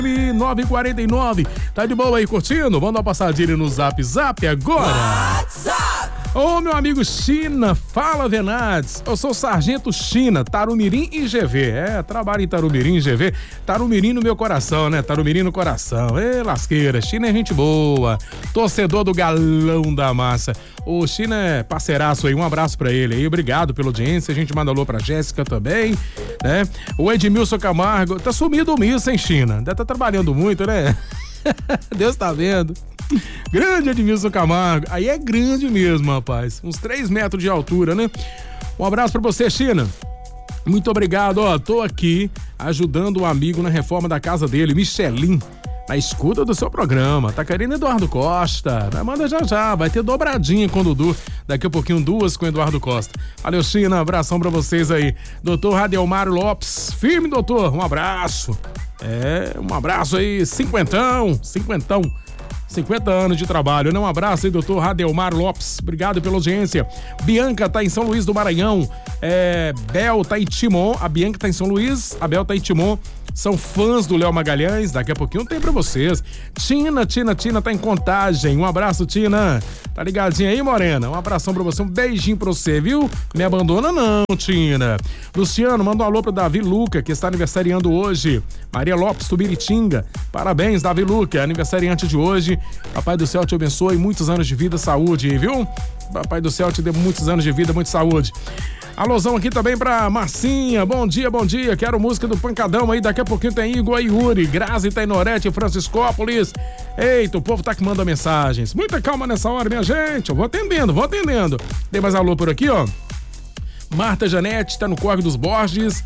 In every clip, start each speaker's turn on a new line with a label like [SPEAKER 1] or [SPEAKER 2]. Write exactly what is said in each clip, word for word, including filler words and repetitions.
[SPEAKER 1] nove quarenta e nove. Tá de boa aí curtindo? Vamos dar uma passadinha no Zap Zap agora. WhatsApp. Ô, meu amigo China, fala Venades. Eu sou o Sargento China, Tarumirim e G V. É, trabalho em Tarumirim e G V. Tarumirim no meu coração, né? Tarumirim no coração. Ê, lasqueira. China é gente boa. Torcedor do Galão da Massa. O China é parceiraço aí. Um abraço pra ele aí. Obrigado pela audiência. A gente manda alô pra Jéssica também, né? O Edmilson Camargo. Tá sumido o misso, hein, China? Deve tá trabalhando muito, né? Deus tá vendo. Grande Edmilson Camargo. Aí é grande mesmo, rapaz. Uns três metros de altura, né? Um abraço pra você, China. Muito obrigado, ó. Tô aqui ajudando um amigo na reforma da casa dele, Michelin, na escuta do seu programa. Tá querendo Eduardo Costa? Manda já já, vai ter dobradinha com o Dudu. Daqui a pouquinho duas com o Eduardo Costa. Valeu, China, abração pra vocês aí. Doutor Radelmário Lopes, firme, doutor, um abraço. É, um abraço aí, cinquentão, cinquentão. cinquenta anos de trabalho, né? Um abraço aí, doutor Radelmar Lopes. Obrigado pela audiência. Bianca tá em São Luís do Maranhão. É, Bel tá em Timon. A Bianca tá em São Luís. A Bel tá em Timon. São fãs do Léo Magalhães. Daqui a pouquinho tem pra vocês. Tina, Tina, Tina tá em Contagem. Um abraço, Tina. Tá ligadinha aí, Morena? Um abração pra você. Um beijinho pra você, viu? Me abandona não, Tina. Luciano, manda um alô pro Davi Luca, que está aniversariando hoje. Maria Lopes, Tubiritinga. Parabéns, Davi Luca, aniversariante de hoje. Papai do céu te abençoe, muitos anos de vida, saúde, viu? Papai do céu te dê muitos anos de vida, muita saúde. Alôzão aqui também pra Marcinha, bom dia, bom dia, quero música do Pancadão aí, daqui a pouquinho tem Igor e Yuri, Grazi, Tainorete, Franciscópolis. Eita, o povo tá que manda mensagens. Muita calma nessa hora, minha gente, eu vou atendendo, vou atendendo. Tem mais alô por aqui, ó. Marta Janete, tá no Corre dos Borges.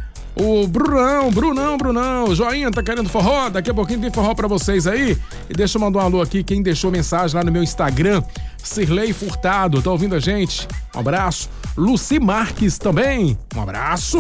[SPEAKER 1] O Brunão, Brunão, Brunão, joinha, tá querendo forró? Daqui a pouquinho tem forró pra vocês aí. E deixa eu mandar um alô aqui, quem deixou mensagem lá no meu Instagram, Cirlei Furtado, tá ouvindo a gente? Um abraço. Luci Marques também, um abraço.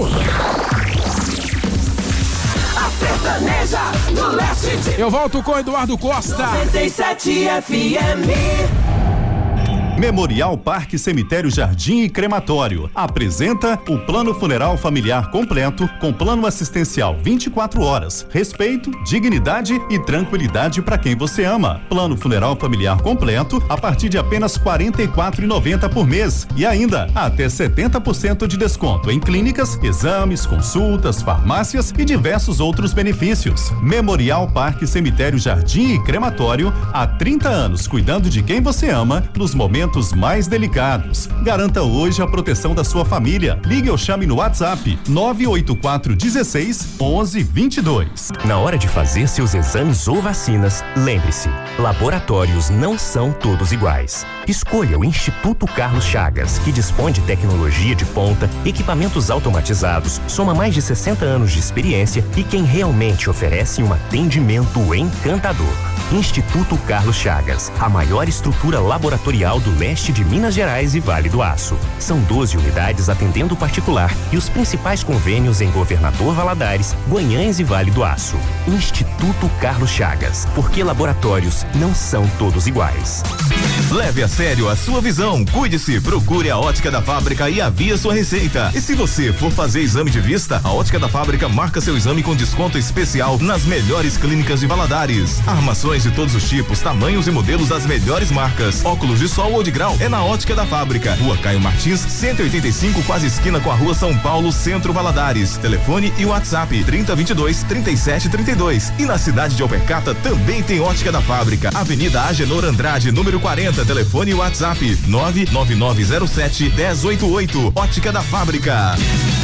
[SPEAKER 2] A sertaneja do leste de...
[SPEAKER 1] Eu volto com Eduardo Costa.
[SPEAKER 2] noventa e sete F M.
[SPEAKER 3] Memorial Parque Cemitério Jardim e Crematório apresenta o Plano Funeral Familiar Completo com plano assistencial vinte e quatro horas, respeito, dignidade e tranquilidade para quem você ama. Plano Funeral Familiar Completo a partir de apenas quarenta e quatro reais e noventa centavos por mês e ainda até setenta por cento de desconto em clínicas, exames, consultas, farmácias e diversos outros benefícios. Memorial Parque Cemitério Jardim e Crematório há trinta anos cuidando de quem você ama nos momentos mais delicados. Garanta hoje a proteção da sua família. Ligue ou chame no WhatsApp nove oito quatro um seis, onze, vinte e dois.
[SPEAKER 4] Na hora de fazer seus exames ou vacinas, lembre-se, laboratórios não são todos iguais. Escolha o Instituto Carlos Chagas, que dispõe de tecnologia de ponta, equipamentos automatizados, soma mais de sessenta anos de experiência e quem realmente oferece um atendimento encantador. Instituto Carlos Chagas, a maior estrutura laboratorial do leste de Minas Gerais e Vale do Aço. São doze unidades atendendo particular e os principais convênios em Governador Valadares, Guanhães e Vale do Aço. Instituto Carlos Chagas, porque laboratórios não são todos iguais.
[SPEAKER 5] Leve a sério a sua visão, cuide-se, procure a Ótica da Fábrica e avie sua receita. E se você for fazer exame de vista, a Ótica da Fábrica marca seu exame com desconto especial nas melhores clínicas de Valadares. Armações de todos os tipos, tamanhos e modelos das melhores marcas. Óculos de sol ou de grau é na Ótica da Fábrica. Rua Caio Martins, cento e oitenta e cinco, quase esquina com a Rua São Paulo, Centro Valadares. Telefone e WhatsApp trinta, vinte e dois, trinta e sete, trinta e dois. E na cidade de Alpercata também tem Ótica da Fábrica. Avenida Agenor Andrade, número quarenta. Telefone e WhatsApp nove nove nove zero sete, um zero oito oito. Ótica da Fábrica.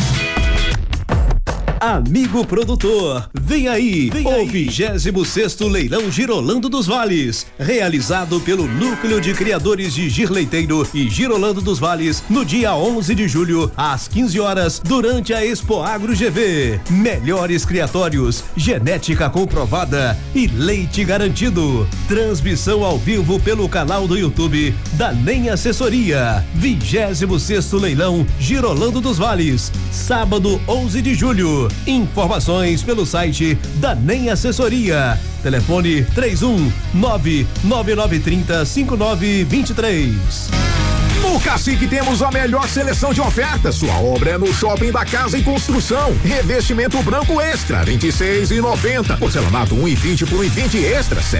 [SPEAKER 6] Amigo produtor, vem aí, vem o vigésimo sexto Leilão Girolando dos Vales, realizado pelo Núcleo de Criadores de Gir Leiteiro e Girolando dos Vales, no dia onze de julho, às quinze horas, durante a Expo Agro G V. Melhores criatórios, genética comprovada e leite garantido. Transmissão ao vivo pelo canal do YouTube da NEM Assessoria. vigésimo sexto Leilão Girolando dos Vales, sábado onze de julho. Informações pelo site da NEM Assessoria. Telefone três um nove, nove nove três zero, cinco nove dois três.
[SPEAKER 7] No Cacique temos a melhor seleção de ofertas. Sua obra é no Shopping da Casa em Construção. Revestimento branco extra, vinte e seis e noventa. Porcelanato um e vinte por um e vinte extra,